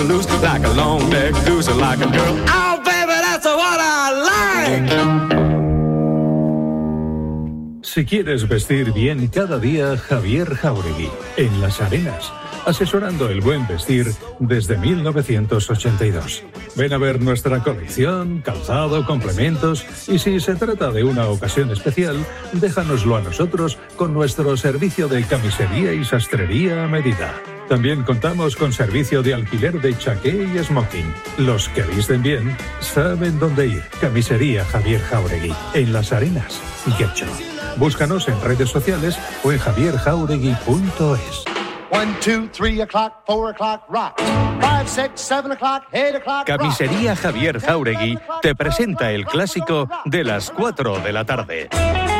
Like a long neck goose, like a girl. Oh, baby, that's what I like. Si quieres vestir bien cada día, Javier Jáuregui, en Las Arenas, asesorando el buen vestir desde 1982. Ven a ver nuestra colección, calzado, complementos, y si se trata de una ocasión especial, déjanoslo a nosotros con nuestro servicio de camisería y sastrería a medida. También contamos con servicio de alquiler de chaqué y smoking. Los que visten bien saben dónde ir. Camisería Javier Jáuregui, en Las Arenas, Guecho. Búscanos en redes sociales o en javierjauregui.es. 1, 2, 3 o'clock, 4 o'clock, rock. 5, 6, 7 o'clock, 8 o'clock, Camisería Javier Jáuregui te presenta el clásico de las 4 de la tarde.